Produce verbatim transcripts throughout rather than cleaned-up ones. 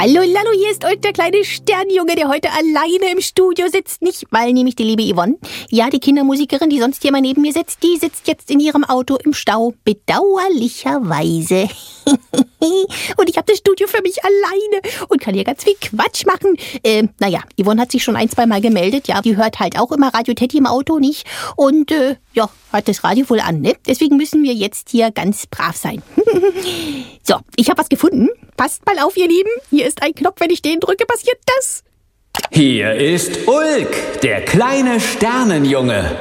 Hallo Lallo, hier ist Ulk, der kleine Sternjunge, der heute alleine im Studio sitzt. Nicht, weil nämlich die liebe Yvonne, ja, die Kindermusikerin, die sonst hier mal neben mir sitzt, die sitzt jetzt in ihrem Auto im Stau, bedauerlicherweise. Und ich habe das Studio für mich alleine und kann hier ganz viel Quatsch machen. Äh, naja, Yvonne hat sich schon ein, zwei Mal gemeldet. Ja, die hört halt auch immer Radio Teddy im Auto, nicht? Und äh, ja, hat das Radio wohl an, ne? Deswegen müssen wir jetzt hier ganz brav sein. So, ich habe was gefunden. Passt mal auf, ihr Lieben. Hier ist ein Knopf, wenn ich den drücke, passiert das. Hier ist Ulk, der kleine Sternenjunge.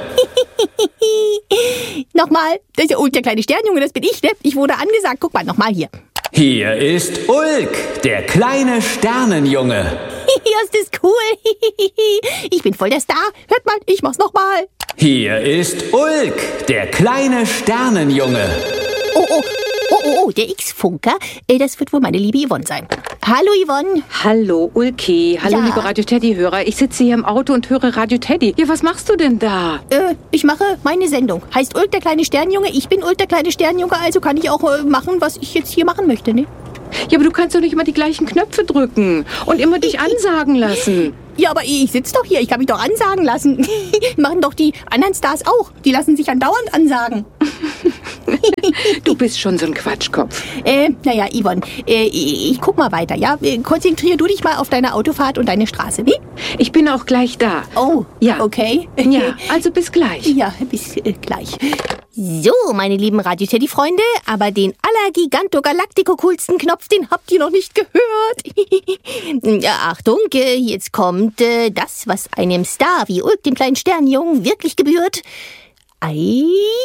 Nochmal, das ist ja Ulk, der kleine Sternjunge, das bin ich, ne? Ich wurde angesagt. Guck mal, nochmal hier. Hier ist Ulk, der kleine Sternenjunge. Ja, ist das cool. Ich bin voll der Star. Hört mal, ich mach's nochmal. Hier ist Ulk, der kleine Sternenjunge. Oh, oh, oh, oh, oh, der X-Funker. Äh, das wird wohl meine liebe Yvonne sein. Hallo, Yvonne. Hallo, Ulki. Hallo, Ja. liebe Radio Teddy-Hörer. Ich sitze hier im Auto und höre Radio Teddy. Ja, was machst du denn da? Äh, ich mache meine Sendung. Heißt Ulk, der kleine Sternjunge. Ich bin Ulk, der kleine Sternjunge, also kann ich auch äh, machen, was ich jetzt hier machen möchte, ne? Ja, aber du kannst doch nicht immer die gleichen Knöpfe drücken und immer dich ansagen lassen. Ja, aber ich sitze doch hier. Ich kann mich doch ansagen lassen. Machen doch die anderen Stars auch. Die lassen sich andauernd ansagen. Du bist schon so ein Quatschkopf. Äh, naja, Yvonne, äh, ich, ich guck mal weiter, ja? Äh, Konzentrier du dich mal auf deine Autofahrt und deine Straße, ne? Ich bin auch gleich da. Oh, Ja. okay. Ja, also bis gleich. Ja, bis äh, gleich. So, meine lieben Radio-Teddy-Freunde, aber den allergiganto-galactico-coolsten Knopf, den habt ihr noch nicht gehört. Ja, Achtung, äh, jetzt kommt äh, das, was einem Star wie Ulk, dem kleinen Sternjungen, wirklich gebührt. Ei...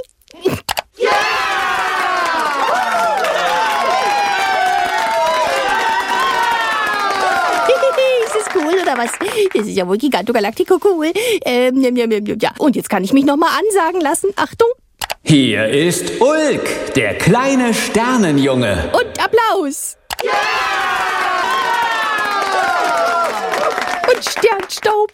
Ist das cool, oder was? Das ist ja wohl Giganto Galactico cool. Ähm, ja, ja, ja, ja. Und jetzt kann ich mich nochmal ansagen lassen. Achtung. Hier ist Ulk, der kleine Sternenjunge. Und Applaus. Und Sternstaub.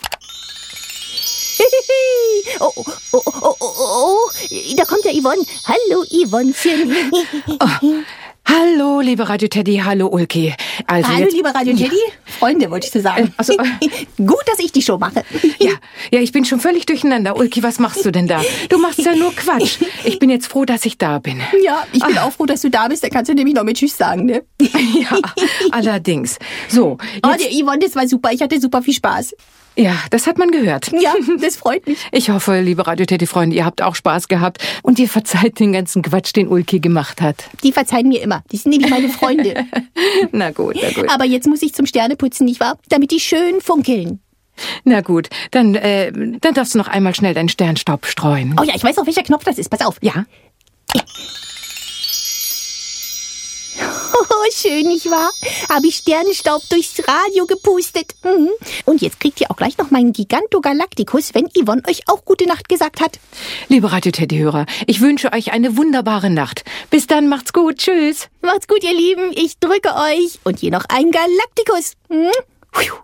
Oh, oh, oh, oh, oh, oh, da kommt ja Yvonne. Hallo, Yvonnechen. Hallo, liebe Radio Teddy. Hallo, Ulki. Also Hallo, jetzt, liebe Radio Teddy. Freunde, wollte ich dir sagen. also, Gut, dass ich die Show mache. Ja, ja, ich bin schon völlig durcheinander. Ulki, was machst du denn da? Du machst ja nur Quatsch. Ich bin jetzt froh, dass ich da bin. Ja, ich bin auch froh, dass du da bist. Da kannst du nämlich noch mit Tschüss sagen, ne? Ja, allerdings. So, Oh, jetzt, der Yvonne, das war super. Ich hatte super viel Spaß. ja, das hat man gehört. Ja, das freut mich. Ich hoffe, liebe Radio Teddy-Freunde, ihr habt auch Spaß gehabt und ihr verzeiht den ganzen Quatsch, den Ulki gemacht hat. Die verzeihen mir immer. Die sind nämlich meine Freunde. Na gut, na gut. Aber jetzt muss ich zum Sterneputzen, nicht wahr? Damit die schön funkeln. Na gut, dann, äh, dann darfst du noch einmal schnell deinen Sternstaub streuen. Oh ja, ich weiß auch, welcher Knopf das ist. Pass auf. Ja? Oh, schön, nicht wahr? Habe ich Sternenstaub durchs Radio gepustet. Mhm. Und jetzt kriegt ihr auch gleich noch meinen Giganto Galacticus, wenn Yvonne euch auch gute Nacht gesagt hat. Liebe Radio Teddy-Hörer, ich wünsche euch eine wunderbare Nacht. Bis dann, macht's gut, tschüss. Macht's gut, ihr Lieben. Ich drücke euch. Und hier noch ein Galacticus. Mhm.